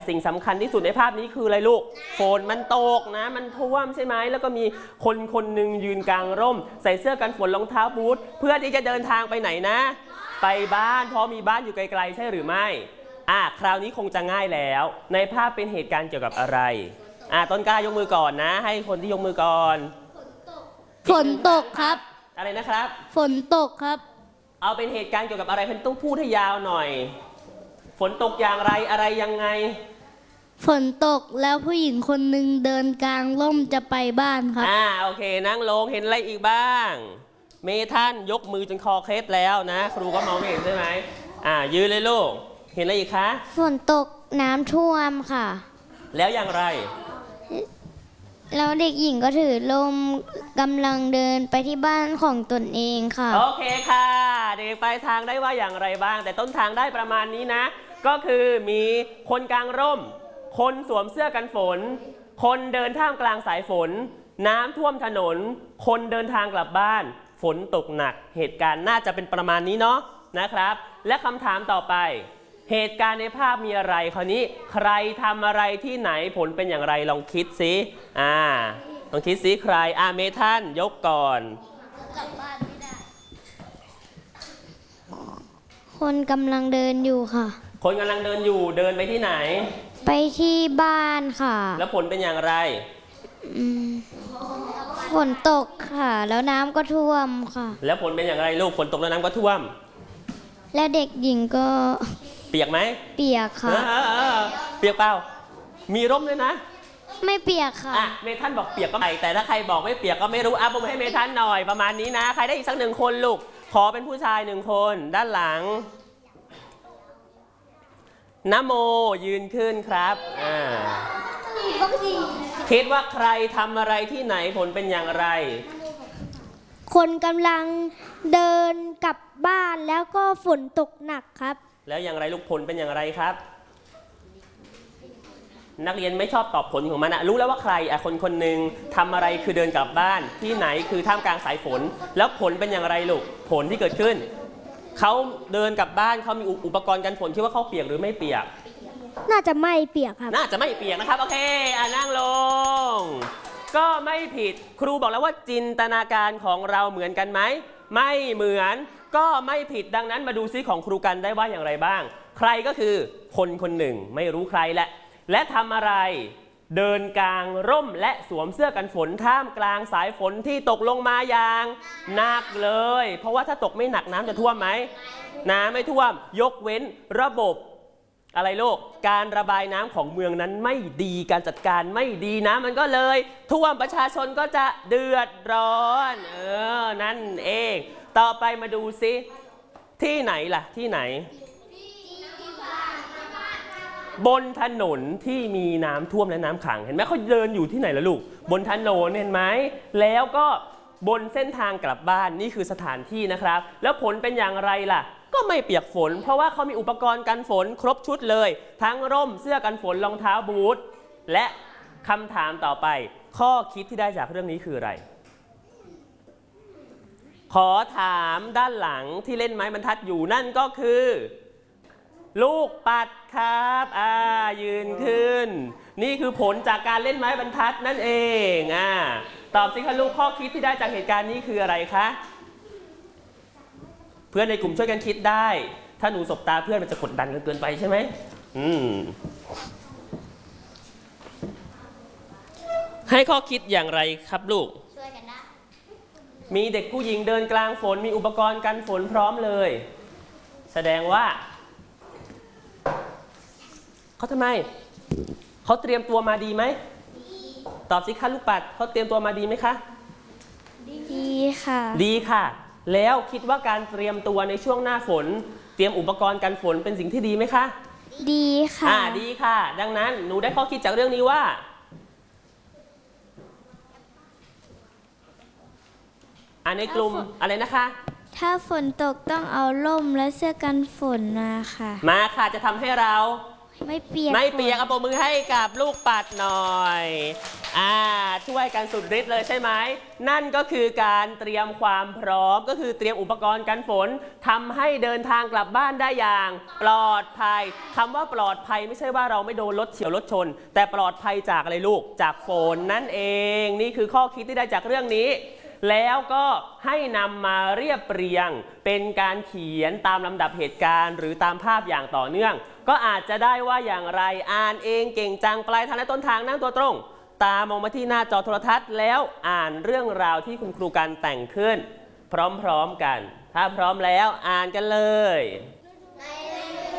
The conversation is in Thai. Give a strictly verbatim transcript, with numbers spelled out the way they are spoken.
สิ่งสำคัญที่สุดในภาพนี้คืออะไรลูกฝนมันตกนะมันท่วมใช่ไหมแล้วก็มีคนคนหนึ่งยืนกลางร่มใส่เสื้อกันฝนรองเท้าบูทเพื่อที่จะเดินทางไปไหนนะไปบ้านเพราะมีบ้านอยู่ไกลๆใช่หรือไม่อ่ะคราวนี้คงจะง่ายแล้วในภาพเป็นเหตุการณ์เกี่ยวกับอะไรอ่ะต้นกล้ายกมือก่อนนะให้คนที่ยกมือก่อนฝนตกครับอะไรนะครับฝนตกครับเอาเป็นเหตุการณ์เกี่ยวกับอะไรเพื่อนต้องพูดให้ยาวหน่อยฝนตกอย่างไรอะไรยังไงฝนตกแล้วผู้หญิงคนหนึ่งเดินกลางร่มจะไปบ้านครับอ่าโอเคนั่งลงเห็นอะไรอีกบ้างเมท่านยกมือจนคอเคล็ดแล้วนะครูก็มองไม่เห็นใช่ไหมอ่ายืนเลยลูกเห็นอะไรอีกคะฝนตกน้ำท่วมค่ะแล้วอย่างไรแล้วเด็กหญิงก็ถือลมกำลังเดินไปที่บ้านของตนเองค่ะโอเคค่ะเด็กไปทางได้ว่าอย่างไรบ้างแต่ต้นทางได้ประมาณนี้นะก็คือมีคนกลางร่มคนสวมเสื้อกันฝนคนเดินท่ามกลางสายฝนน้ำท่วมถนนคนเดินทางกลับบ้านฝนตกหนักเหตุการณ์น่าจะเป็นประมาณนี้เนาะนะครับและคำถามต่อไปเหตุการณ์ในภาพมีอะไรคราวนี้ใครทำอะไรที่ไหนผลเป็นอย่างไรลองคิดสิอ่าลองคิดสิใครอ่าเมทันยกก่อนกลับบ้านไม่ได้คนกำลังเดินอยู่ค่ะคนกำลังเดินอยู่เดินไปที่ไหนไปที่บ้านค่ะแล้วผลเป็นอย่างไรฝนตกค่ะแล้วน้ำก็ท่วมค่ะแล้วผลเป็นอย่างไรลูกฝนตกแล้วน้ำก็ท่วมและเด็กหญิงก็เปียกไหมเปียกค่ะเปียกเปล่ามีร่มด้วยนะไม่เปียกค่ะอ่ะเมทันบอกเปียกก็ไม่แต่ถ้าใครบอกไม่เปียกก็ไม่รู้อ่ะผมให้เมทันหน่อยประมาณนี้นะใครได้อีกสักหนึ่งคนลูกขอเป็นผู้ชายหนึ่งคนด้านหลังนะโมยืนขึ้นครับอ่าคิดว่าใครทำอะไรที่ไหนผลเป็นอย่างไรคนกำลังเดินกลับบ้านแล้วก็ฝนตกหนักครับแล้วอย่างไรลูกผลเป็นอย่างไรครับนักเรียนไม่ชอบตอบผลของมันนะรู้แล้วว่าใครอ่ะคนคนหนึ่งทำอะไรคือเดินกลับบ้านที่ไหนคือท่ามกลางสายฝนแล้วผลเป็นอย่างไรลูกผลที่เกิดขึ้นเขาเดินกลับบ้านเขามีอุปกรณ์กันฝนคิดว่าเขาเปียกหรือไม่เปียกน่าจะไม่เปียกครับน่าจะไม่เปียกนะครับโอเคอ่ะนั่งลงก็ไม่ผิดครูบอกแล้วว่าจินตนาการของเราเหมือนกันไหมไม่เหมือนก็ไม่ผิดดังนั้นมาดูซิของครูกันได้ว่าอย่างไรบ้างใครก็คือคนคนหนึ่งไม่รู้ใครแหละและทำอะไรเดินกลางร่มและสวมเสื้อกันฝนท่ามกลางสายฝนที่ตกลงมาอย่างหนักเลยเพราะว่าถ้าตกไม่หนักน้ำจะท่วมไหมน้ำไม่ท่วมยกเว้นระบบอะไรโลกการระบายน้ำของเมืองนั้นไม่ดีการจัดการไม่ดีนะมันก็เลยท่วมประชาชนก็จะเดือดร้อนเออนั่นเองต่อไปมาดูซิที่ไหนล่ะที่ไหนบนถนนที่มีน้ำท่วมและน้ำขังเห็นไหมเขาเดินอยู่ที่ไหนล่ะลูกบนถนนเห็นไหมแล้วก็บนเส้นทางกลับบ้านนี่คือสถานที่นะครับแล้วผลเป็นอย่างไรล่ะก็ไม่เปียกฝนเพราะว่าเขามีอุปกรณ์กันฝนครบชุดเลยทั้งร่มเสื้อกันฝนรองเท้าบูทและคำถามต่อไปข้อคิดที่ได้จากเรื่องนี้คืออะไรขอถามด้านหลังที่เล่นไม้บรรทัดอยู่นั่นก็คือลูกปัดครับอ่ายืนขึ้นนี่คือผลจากการเล่นไม้บรรทัดนั่นเองอ่าตอบสิคะลูกข้อคิดที่ได้จากเหตุการณ์นี้คืออะไรคะเพื่อนในกลุ่มช่วยกันคิดได้ถ้าหนูสบตาเพื่อนมันจะกดดันเกินไปใช่ไหมอืมให้ข้อคิดอย่างไรครับลูกช่วยกันนะมีเด็กผู้หญิงเดินกลางฝนมีอุปกรณ์กันฝนพร้อมเลยแสดงว่าเขาทำไมเขาเตรียมตัวมาดีไหมตอบสิคะลูกปัดเขาเตรียมตัวมาดีไหมคะดีค่ะดีค่ะแล้วคิดว่าการเตรียมตัวในช่วงหน้าฝนเตรียมอุปกรณ์กันฝนเป็นสิ่งที่ดีไหมคะดีค่ะอ่าดีค่ะดังนั้นหนูได้ข้อคิดจากเรื่องนี้ว่าอ่าในกลุ่มอะไรนะคะถ้าฝนตกต้องเอาร่มและเสื้อกันฝนมาค่ะมาค่ะจะทำให้เราไม่เปียกไม่เปียกเอาปรบมือให้กับลูกปัดหน่อยอ่าช่วยกันสุดฤทธิ์เลยใช่ไหมนั่นก็คือการเตรียมความพร้อมก็คือเตรียมอุปกรณ์กันฝนทำให้เดินทางกลับบ้านได้อย่างปลอดภัยคำว่าปลอดภัยไม่ใช่ว่าเราไม่โดนรถเฉียวรถชนแต่ปลอดภัยจากอะไรลูกจากฝนนั่นเองนี่คือข้อคิดที่ได้จากเรื่องนี้แล้วก็ให้นำมาเรียบเรียงเป็นการเขียนตามลำดับเหตุการณ์หรือตามภาพอย่างต่อเนื่องก็อาจจะได้ว่าอย่างไรอ่านเองเก่งจังปลายทางและต้นทางนั่งตัวตรงตามองมาที่หน้าจอโทรทัศน์แล้วอ่านเรื่องราวที่คุณครูกันแต่งขึ้นพร้อมๆกันถ้าพร้อมแล้วอ่านกันเลย